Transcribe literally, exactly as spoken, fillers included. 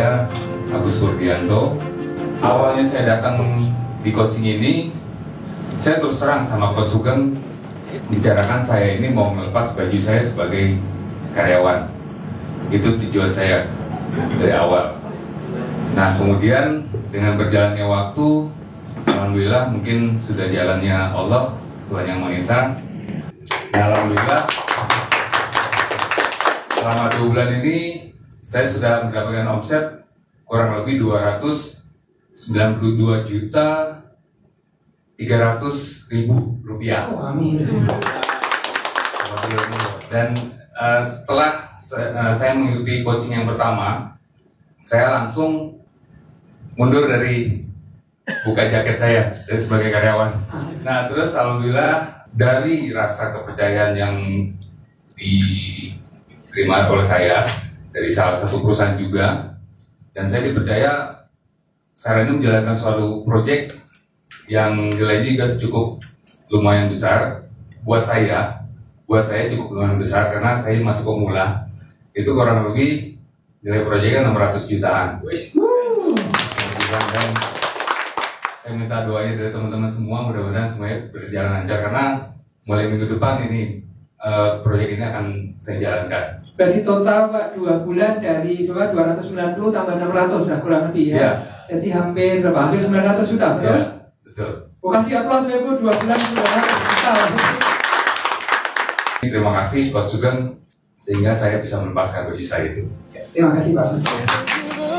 saya Agus Purdianto. Awalnya saya datang di coaching ini, saya terus terang sama Coach Sugeng bicarakan saya ini mau melepas baju saya sebagai karyawan. Itu tujuan saya dari awal. Nah, kemudian dengan berjalannya waktu, alhamdulillah mungkin sudah jalannya Allah, Tuhan Yang Maha Esa. Nah, alhamdulillah selama dua bulan ini saya sudah mendapatkan omset kurang lebih dua ratus sembilan puluh dua juta tiga ratus ribu rupiah. Oh, amin. Dan uh, setelah se- uh, saya mengikuti coaching yang pertama, saya langsung mundur dari buka jaket saya dari sebagai karyawan. Nah, terus alhamdulillah dari rasa kepercayaan yang diterima oleh saya dari salah satu perusahaan juga, dan saya dipercaya sekarang ini menjalankan suatu proyek yang nilainya juga cukup lumayan besar buat saya. Buat saya cukup lumayan besar karena saya masih pemula. Itu kurang lebih nilai proyeknya enam ratus jutaan. Dan saya minta doanya dari teman-teman semua, mudah-mudahan semuanya berjalan lancar karena mulai minggu depan ini uh, proyek ini akan saya jalankan. Berarti total Pak dua bulan dari dua ratus sembilan puluh tambah enam ratus lah kurang lebih ya. Ya. Jadi hampir berapa? Hampir sembilan ratus juta, betul? Ya, betul. Oh, kasih aplaus ya Bu, dua bulan sembilan ratus juta. Terima kasih Coach Sugeng sehingga saya bisa melepaskan baju saya itu. Terima kasih Pak Mas.